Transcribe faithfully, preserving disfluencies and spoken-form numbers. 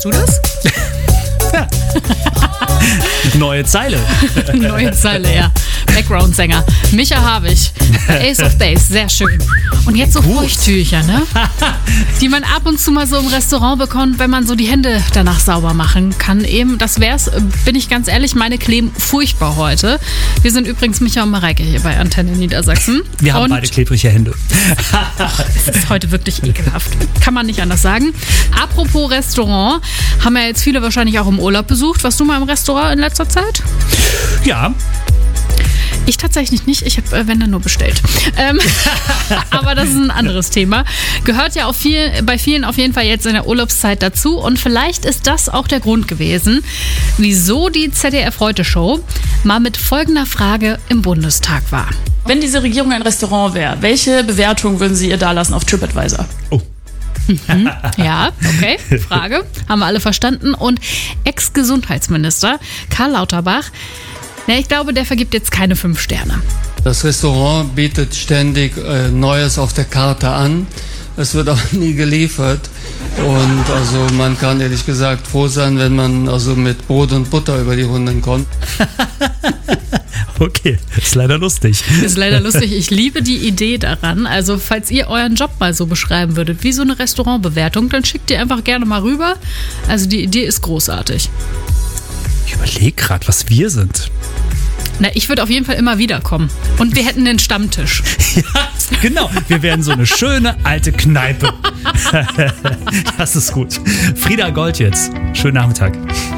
Weißt du das? Ja. Neue Zeile. Neue Zeile, ja. Background-Sänger. Micha Havig. Ace of Base, sehr schön. Und jetzt so Gut. Feuchttücher, ne? Die man ab und zu mal so im Restaurant bekommt, wenn man so die Hände danach sauber machen kann. Eben, das wär's, bin ich ganz ehrlich, meine kleben furchtbar heute. Wir sind übrigens Micha und Mareike hier bei Antenne Niedersachsen. Wir haben und beide klebrige Hände. es ist heute wirklich ekelhaft. Kann man nicht anders sagen. Apropos Restaurant, haben ja jetzt viele wahrscheinlich auch im Urlaub besucht. Warst du mal im Restaurant in letzter Zeit? Ja. Ich tatsächlich nicht, ich habe, wenn dann nur bestellt. Ähm, aber das ist ein anderes Thema. Gehört ja auch viel, bei vielen auf jeden Fall jetzt in der Urlaubszeit dazu. Und vielleicht ist das auch der Grund gewesen, wieso die Z D F-Heute-Show mal mit folgender Frage im Bundestag war. Wenn diese Regierung ein Restaurant wäre, welche Bewertung würden Sie ihr dalassen auf TripAdvisor? Oh. Mhm. Ja, okay, Frage. Haben wir alle verstanden. Und Ex-Gesundheitsminister Karl Lauterbach, na, ich glaube, der vergibt jetzt keine fünf Sterne. Das Restaurant bietet ständig äh, Neues auf der Karte an. Es wird auch nie geliefert. Und also man kann ehrlich gesagt froh sein, wenn man also mit Brot und Butter über die Runden kommt. Okay, ist leider lustig. Ist leider lustig. Ich liebe die Idee daran. Also, falls ihr euren Job mal so beschreiben würdet, wie so eine Restaurantbewertung, dann schickt ihr einfach gerne mal rüber. Also, die Idee ist großartig. Ich überlege gerade, was wir sind. Na, ich würde auf jeden Fall immer wieder kommen. Und wir hätten den Stammtisch. Ja, genau. Wir wären so eine schöne alte Kneipe. Das ist gut. Frieda Gold jetzt. Schönen Nachmittag.